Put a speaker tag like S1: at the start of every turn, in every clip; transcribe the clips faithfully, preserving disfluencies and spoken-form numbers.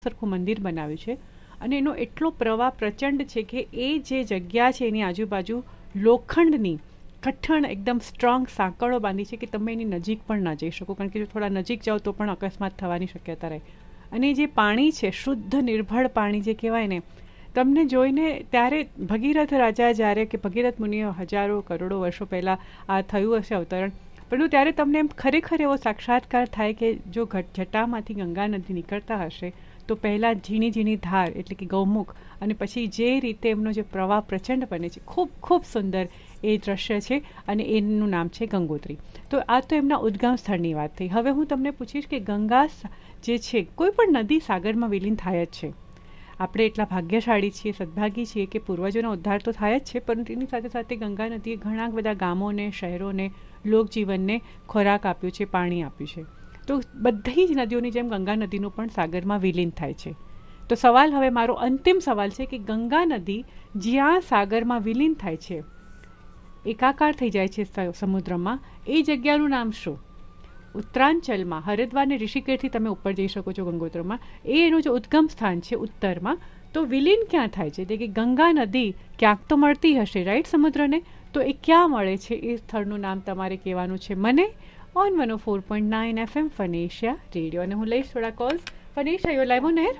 S1: સરખું મંદિર બનાવ્યું છે અને એનો એટલો પ્રવાહ પ્રચંડ છે કે એ જે જગ્યા છે એની આજુબાજુ લોખંડની કઠણ એકદમ સ્ટ્રોંગ સાંકળો બાંધી છે કે તમે એની નજીક પણ ના જઈ શકો, કારણ કે જો થોડા નજીક જાઓ તો પણ અકસ્માત થવાની શક્યતા રહે. અને જે પાણી છે શુદ્ધ નિર્ભળ પાણી જે કહેવાય ને, તમને જોઈને ત્યારે ભગીરથ રાજા જ્યારે કે ભગીરથ મુનિએ હજારો કરોડો વર્ષો પહેલાં આ થયું હશે અવતરણ, પરંતુ ત્યારે તમને એમ ખરેખર એવો સાક્ષાત્કાર થાય કે જો જટામાંથી ગંગા નદી નીકળતા હશે તો પહેલાં ઝીણી ઝીણી ધાર એટલે કે ગૌમુખ અને પછી જે રીતે એમનો જે પ્રવાહ પ્રચંડ બને છે, ખૂબ ખૂબ સુંદર એ દ્રશ્ય છે અને એનું નામ છે ગંગોત્રી. તો આ તો એમના ઉદ્ગમ સ્થળની વાત થઈ. હવે હું તમને પૂછીશ કે ગંગા જે છે, કોઈ પણ નદી સાગરમાં વિલીન થાય જ છે. આપણે એટલા ભાગ્યશાળી છીએ, સદભાગી છીએ કે પૂર્વજોનો ઉદ્ધાર તો થાય જ છે, પરંતુ એની સાથે સાથે ગંગા નદીએ ઘણા બધા ગામોને, શહેરોને, લોકજીવનને ખોરાક આપ્યો છે, પાણી આપ્યું છે. તો બધી જ નદીઓની જેમ ગંગા નદીનું પણ સાગરમાં વિલીન થાય છે. તો સવાલ હવે મારો અંતિમ સવાલ છે કે ગંગા નદી જ્યાં સાગરમાં વિલીન થાય છે, એકાકાર થઈ જાય છે સમુદ્રમાં, એ જગ્યાનું નામ શું? ઉત્તરાંચલમાં હરિદ્વાર ને ઋષિકેશથી તમે ઉપર જઈ શકો છો ગંગોત્રીમાં, એ એનું જે ઉદ્ગમ સ્થાન છે ઉત્તરમાં. તો વિલીન ક્યાં થાય છે? એટલે કે ગંગા નદી ક્યાંક તો મળતી હશે રાઈટ સમુદ્રને, તો એ ક્યાં મળે છે એ સ્થળનું નામ તમારે કહેવાનું છે મને on one O four point nine F M ફનેશિયા radio. અને હું લઈશ થોડા calls. ફનેશિયા, you live on air.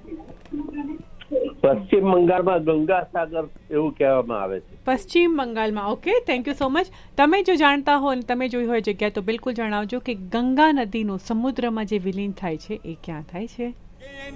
S2: પશ્ચિમ બંગાળમાં ગંગા સાગર એવું કહેવામાં આવે છે.
S1: પશ્ચિમ બંગાળમાં. Okay, thank you so much. તમે જો જાણતા હો અને તમે જોઈ હોય જગ્યા તો બિલકુલ જણાવજો કે ગંગા નદીનું સમુદ્રમાં જે વિલીન થાય છે એ ક્યાં થાય છે.